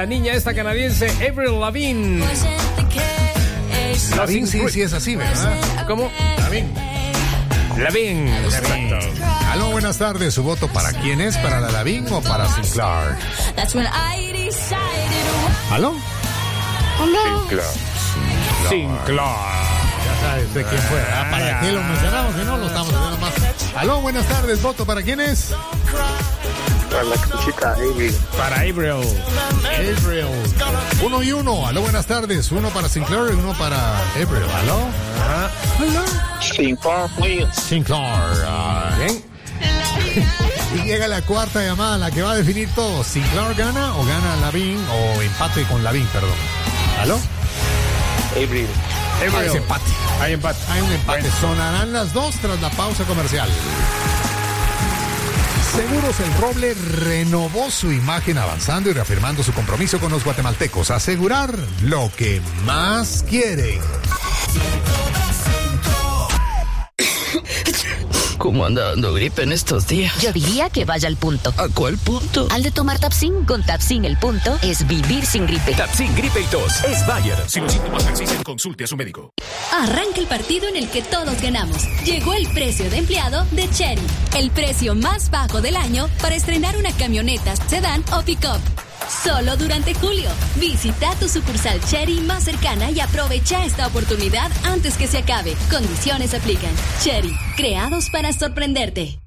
la niña esta canadiense, Avril Lavigne. Lavigne sí es así, ¿verdad? ¿Cómo? Lavigne. Exacto. Aló, buenas tardes. ¿Su voto para quién es? ¿Para la Lavigne o para Sinclair? ¿Aló? Sinclair. Ya sabes de quién fue. ¿Para qué lo mencionamos? Si no, lo estamos haciendo más. Aló, buenas tardes. ¿Voto para quién es? Para la chica Avril. Para Avril. 1 y 1. Aló, buenas tardes. Uno para Sinclair y uno para Avril. ¿Aló? Aló. Sinclair. Bien. Y llega la cuarta llamada, la que va a definir todo. ¿Sinclair gana o gana Lavigne o empate con Lavigne, perdón? ¿Aló? Avril. Hay empate. Hay empate. Hay un empate. Bueno. Sonarán las dos tras la pausa comercial. Seguros El Roble renovó su imagen avanzando y reafirmando su compromiso con los guatemaltecos. Asegurar lo que más quieren. ¿Cómo anda dando gripe en estos días? Yo diría que vaya al punto. ¿A cuál punto? Al de tomar Tapsin. Con Tapsin el punto es vivir sin gripe. Tapsin Gripe y Tos es Bayer. Si los síntomas persisten, consulte a su médico. Arranca el partido en el que todos ganamos. Llegó el precio de empleado de Chery. El precio más bajo del año para estrenar una camioneta, sedán o pick-up. Solo durante julio. Visita tu sucursal Chery más cercana y aprovecha esta oportunidad antes que se acabe. Condiciones aplican. Chery, creados para sorprenderte.